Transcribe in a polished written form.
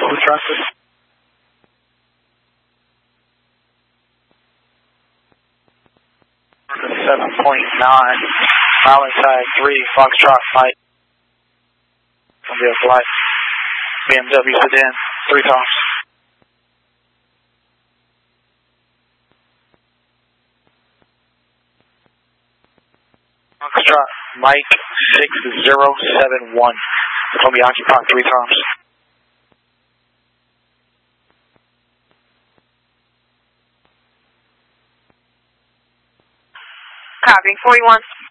Blue traffic. Island side 3, Foxtrot Mike. Gonna be a flight. BMW sedan, 3 tops. Foxtrot Mike 6071. It's gonna be occupied 3 tops. Copy, 41.